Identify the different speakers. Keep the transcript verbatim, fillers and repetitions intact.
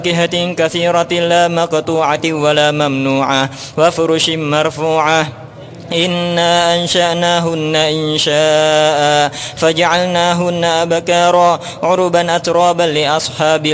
Speaker 1: فاكهة كثيرة لا مقطوعة ولا ممنوعة وفرش مرفوعة إنا أنشأناهن إنشاء فجعلناهن أبكارا عربا أترابا لأصحاب